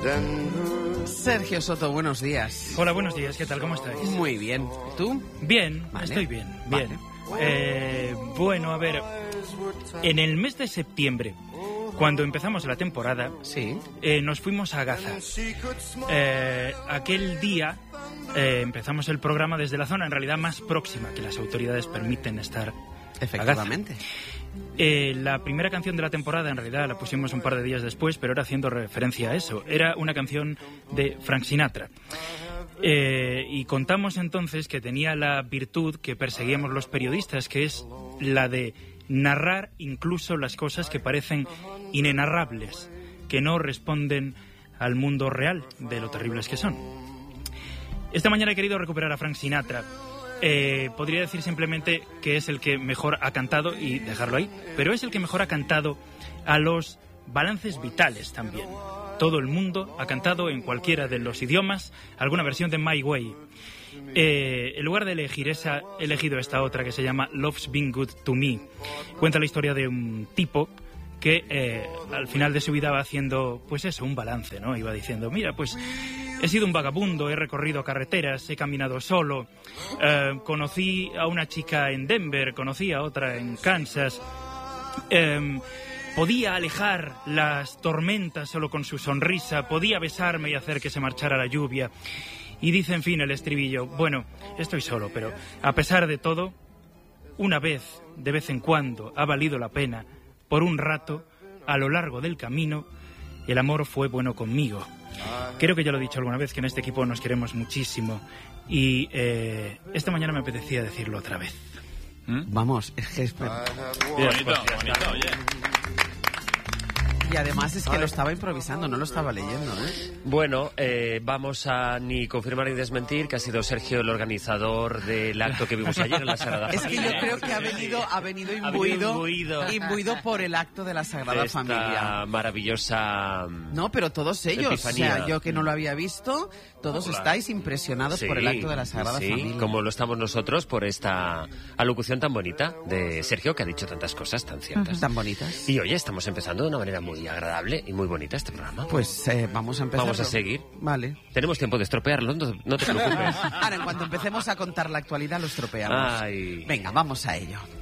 Sergio Soto, buenos días. Hola, buenos días, ¿qué tal? ¿Cómo estáis? Muy bien. ¿Tú? Bien, Vale. Estoy bien, Vale. Bueno, a ver, en el mes de septiembre, cuando empezamos la temporada, Sí. nos fuimos a Gaza. Aquel día empezamos el programa desde la zona en realidad más próxima que las autoridades permiten estar a Gaza. Efectivamente. La primera canción de la temporada en realidad la pusimos un par de días después, pero era haciendo referencia a eso. Era una canción de Frank Sinatra. Y contamos entonces que tenía la virtud que perseguíamos los periodistas, que es la de narrar incluso las cosas que parecen inenarrables, que no responden al mundo real de lo terribles que son. Esta mañana he querido recuperar a Frank Sinatra. Podría decir simplemente que es el que mejor ha cantado y dejarlo ahí, pero es el que mejor ha cantado a los balances vitales también. Todo el mundo ha cantado en cualquiera de los idiomas alguna versión de My Way. En lugar de elegir esa, he elegido esta otra que se llama Love's Been Good to Me. Cuenta la historia de un tipo que al final de su vida va haciendo, pues eso, un balance, ¿no? Iba diciendo, mira, pues he sido un vagabundo, he recorrido carreteras, he caminado solo, conocí a una chica en Denver, conocí a otra en Kansas, podía alejar las tormentas solo con su sonrisa, podía besarme y hacer que se marchara la lluvia. Y dice, en fin, el estribillo, bueno, estoy solo, pero a pesar de todo, una vez, de vez en cuando, ha valido la pena. Por un rato, a lo largo del camino, el amor fue bueno conmigo. Creo que ya lo he dicho alguna vez, que en este equipo nos queremos muchísimo. Y esta mañana me apetecía decirlo otra vez. Vamos, es que es... Bonito, oye. Y además es que lo estaba improvisando, no lo estaba leyendo, ¿eh? Bueno, vamos a ni confirmar ni desmentir que ha sido Sergio el organizador del acto que vimos ayer en la Sagrada Es que Familia. yo creo que ha venido imbuido por el acto de la Sagrada Esta Familia. maravillosa... No, pero todos ellos, Epifanía. o sea, yo que no lo había visto, todos estáis impresionados Sí, por el acto de la Sagrada sí, Familia. como lo estamos nosotros por esta alocución tan bonita de Sergio, que ha dicho tantas cosas tan ciertas. Tan bonitas. Y oye, estamos empezando de una manera muy agradable y muy bonita este programa. Pues vamos a empezar. Vamos a seguir. Vale. Tenemos tiempo de estropearlo, no te preocupes. Ahora, en cuanto empecemos a contar la actualidad, lo estropeamos. Ay. Venga, vamos a ello.